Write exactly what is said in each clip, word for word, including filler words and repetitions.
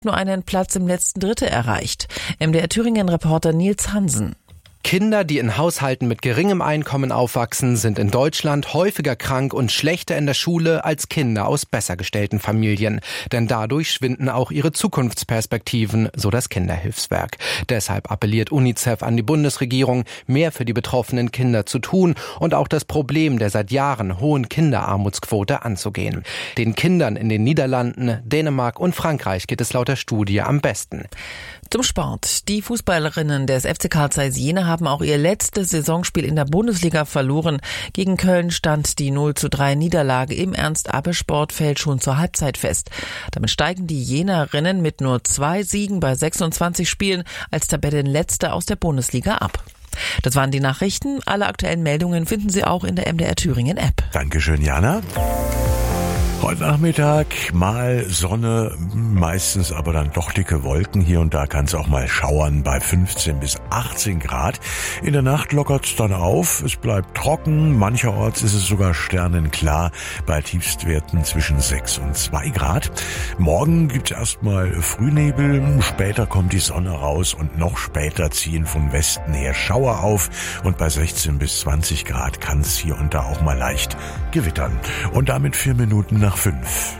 nur einen Platz im letzten Drittel erreicht. M D R Thüringen-Reporter Nils Hansen. Kinder, die in Haushalten mit geringem Einkommen aufwachsen, sind in Deutschland häufiger krank und schlechter in der Schule als Kinder aus besser gestellten Familien. Denn dadurch schwinden auch ihre Zukunftsperspektiven, so das Kinderhilfswerk. Deshalb appelliert UNICEF an die Bundesregierung, mehr für die betroffenen Kinder zu tun und auch das Problem der seit Jahren hohen Kinderarmutsquote anzugehen. Den Kindern in den Niederlanden, Dänemark und Frankreich geht es laut der Studie am besten. Zum Sport. Die Fußballerinnen des F C Carl Zeiss Jena haben auch ihr letztes Saisonspiel in der Bundesliga verloren. Gegen Köln stand die null zu drei Niederlage im Ernst-Abbe-Sportfeld schon zur Halbzeit fest. Damit steigen die Jenerinnen mit nur zwei Siegen bei sechsundzwanzig Spielen als Tabellenletzte aus der Bundesliga ab. Das waren die Nachrichten. Alle aktuellen Meldungen finden Sie auch in der M D R Thüringen App. Dankeschön, Jana. Heute Nachmittag mal Sonne, meistens aber dann doch dicke Wolken. Hier und da kann es auch mal schauern bei fünfzehn bis achtzehn Grad. In der Nacht lockert es dann auf, es bleibt trocken. Mancherorts ist es sogar sternenklar bei Tiefstwerten zwischen sechs und zwei Grad. Morgen gibt es erstmal Frühnebel, später kommt die Sonne raus und noch später ziehen von Westen her Schauer auf. Und bei sechzehn bis zwanzig Grad kann es hier und da auch mal leicht gewittern. Und damit vier Minuten nach fünf.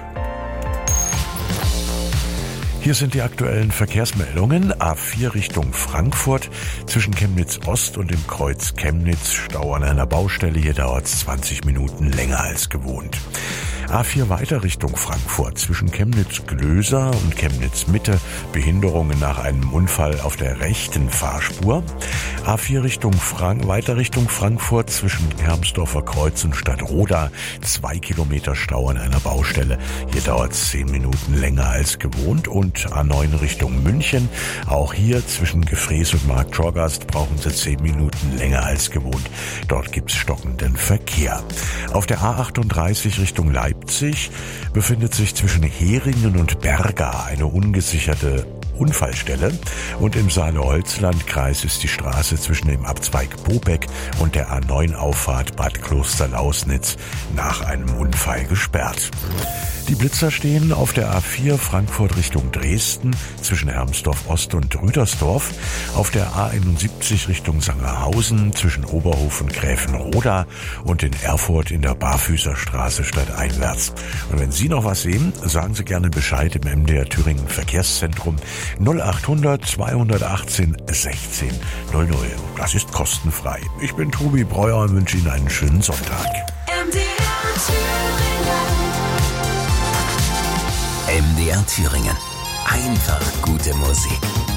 Hier sind die aktuellen Verkehrsmeldungen. A vier Richtung Frankfurt, zwischen Chemnitz Ost und dem Kreuz Chemnitz, Stau an einer Baustelle. Hier dauert es zwanzig Minuten länger als gewohnt. A vier weiter Richtung Frankfurt, zwischen Chemnitz-Glöser und Chemnitz-Mitte, Behinderungen nach einem Unfall auf der rechten Fahrspur. A vier Richtung Frank- weiter Richtung Frankfurt, zwischen Hermsdorfer Kreuz und Stadtroda, zwei Kilometer Stau an einer Baustelle. Hier dauert es zehn Minuten länger als gewohnt. Und A neun Richtung München, auch hier zwischen Gefrees und Marktschorgast brauchen Sie zehn Minuten länger als gewohnt. Dort gibt's stockenden Verkehr. Auf der A achtunddreißig Richtung Leipzig befindet sich zwischen Heringen und Berga eine ungesicherte Unfallstelle und im Saale-Holzland-Kreis ist die Straße zwischen dem Abzweig Pobeck und der A neun Auffahrt Bad Kloster-Lausnitz nach einem Unfall gesperrt. Die Blitzer stehen auf der A vier Frankfurt Richtung Dresden zwischen Hermsdorf Ost und Rüdersdorf, auf der A einundsiebzig Richtung Sangerhausen zwischen Oberhof und Gräfenroda und in Erfurt in der Barfüßerstraße stadteinwärts. Und wenn Sie noch was sehen, sagen Sie gerne Bescheid im M D R Thüringen Verkehrszentrum null achthundert zweihundertachtzehn sechzehn null null. Das ist kostenfrei. Ich bin Tobi Breuer und wünsche Ihnen einen schönen Sonntag. M D R Thüringen. M D R Thüringen. Einfach gute Musik.